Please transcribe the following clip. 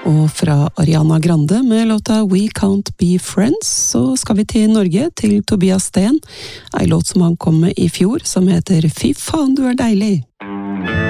Og fra Ariana Grande med låta We Can't Be Friends, så skal vi til Norge, til Tobias Sten, en låt som han kom med i fjor, som heter Fy faen, du er deilig!